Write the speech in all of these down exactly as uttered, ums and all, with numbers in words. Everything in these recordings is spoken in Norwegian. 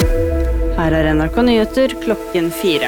Her er N R K Nyheter klokken fire.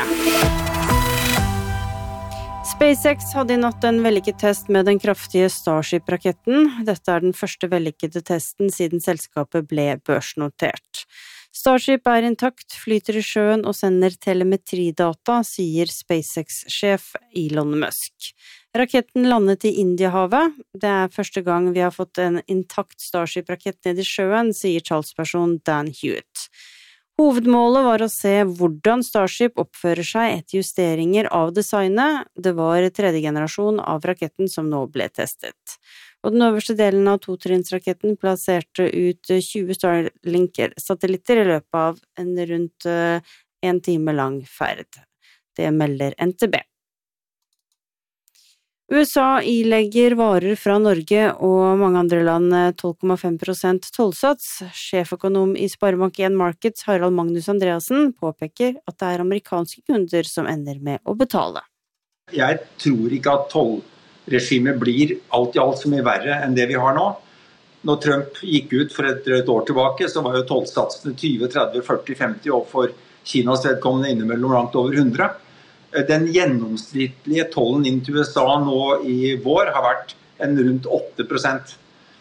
SpaceX hadde i natt en vellykket test med den kraftige Starship-raketten. Dette er den første vellykkede testen siden selskapet ble børsnotert. Starship er intakt, flyter i sjøen og sender telemetridata, sier SpaceX-sjef Elon Musk. Raketten landet i Indiahavet. Det er første gang vi har fått en intakt Starship-rakett ned i sjøen, sier talsperson Dan Hewitt. Hovedmålet var å se hvordan Starship oppfører seg etter justeringer av designet. Det var tredje generasjon av raketten som nå ble testet. Og den øverste delen av totrinnsraketten plasserte ut tjue Starlink-satellitter i løpet av en rundt en time lang ferd. Det melder N T B. U S A ilegger varer fra Norge og mange andre land tolv komma fem prosent tollsats. Sjeføkonom i Sparebank en Markets, Harald Magnus Andreassen, påpeker at det er amerikanske kunder som ender med å betale. Jeg tror ikke at tollregimet blir alt i alt så mye verre enn det vi har nå. Når Trump gikk ut for et, et år tilbake, så var jo tollsatsene tjue, tretti, førti, femti, og for Kinas vedkommende innimellom langt over hundre. Den gjennomsnittlige tollen inn til U S A nå i vår har vært en rundt åtte prosent.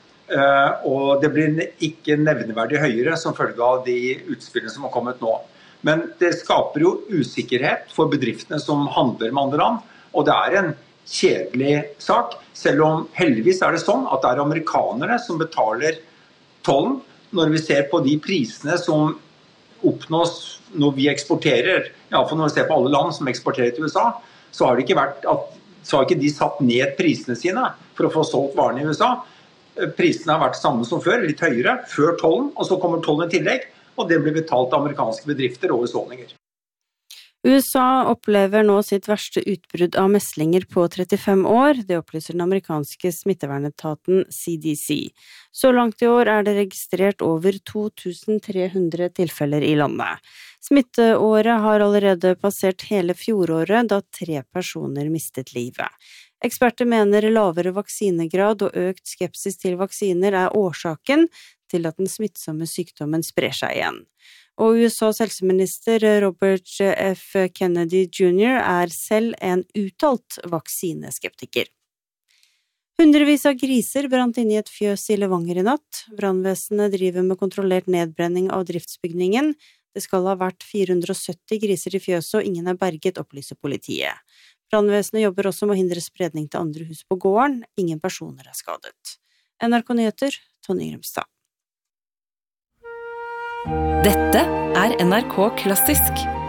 Og det blir ikke nevneverdig høyere som følge av de utspillene som har kommet nå. Men det skaper jo usikkerhet for bedriftene som handler med andre land, og det er en kjedelig sak, selv om heldigvis er det sånn at det er amerikanerne som betaler tollen når vi ser på de prisene som oppnås når vi eksporterer, i alle fall når vi ser på alle land som eksporterer til U S A, så har det ikke vært at, så har ikke de satt ned prisene sine for å få solgt varene i U S A. Prisene har vært samme som før, litt høyere, før tollen, og så kommer tollen i tillegg, og det blir betalt av amerikanske bedrifter og husholdninger. U S A opplever nå sitt verste utbrudd av meslinger på trettifem år, det opplyser den amerikanske smittevernetaten C D C. Så langt i år er det registrert over to tusen tre hundre tilfeller i landet. Smitteåret har allerede passert hele fjoråret, da tre personer mistet livet. Eksperter mener lavere vaksinegrad og økt skepsis til vaksiner er årsaken til at den smittsomme sykdommen sprer seg igjen. Og U S A's helseminister Robert F. Kennedy junior er selv en uttalt vaksineskeptiker. Hundrevis av griser brant inn i et fjøs i Levanger i natt. Brannvesenet driver med kontrollert nedbrenning av driftsbygningen. Det skal ha vært fire hundre og sytti griser i fjøset, og ingen er berget, opplyser politiet. Brannvesenet jobber også med å hindre spredning til andre hus på gården. Ingen personer er skadet. N R K Nyheter, Tonje Grimstad. Dette er N R K Klassisk.